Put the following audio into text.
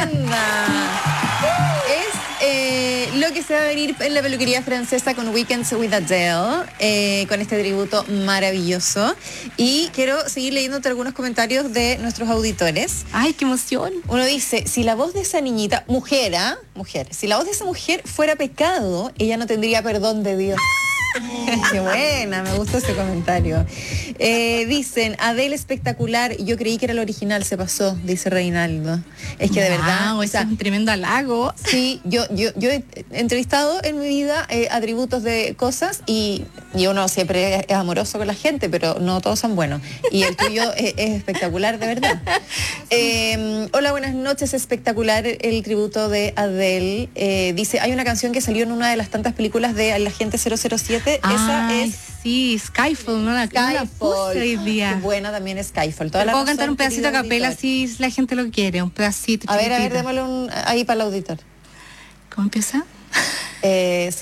tremenda. Es lo que se va a venir en la peluquería francesa con Weekends with Adele, con este tributo maravilloso. Y quiero seguir leyéndote algunos comentarios de nuestros auditores. ¡Ay, qué emoción! Uno dice, si la voz de esa niñita, mujer, si la voz de esa mujer fuera pecado, ella no tendría perdón de Dios. Qué buena, me gustó ese comentario. Dicen, Adele espectacular, yo creí que era el original, se pasó, dice Reinaldo. Es que de verdad, o sea, es un tremendo halago. Sí, yo he entrevistado en mi vida atributos de cosas y uno siempre es amoroso con la gente, pero no todos son buenos. Y el tuyo es espectacular, de verdad. Hola, buenas noches, espectacular el tributo de Adele. Dice, hay una canción que salió en una de las tantas películas de El Agente 007. Esa es... Sí, Skyfall, ¿no? La puse hoy día. Qué buena también es Skyfall. Puedo cantar un pedacito a capela si la gente lo quiere, un pedacito. A ver, démosle ahí para el auditor. ¿Cómo empieza?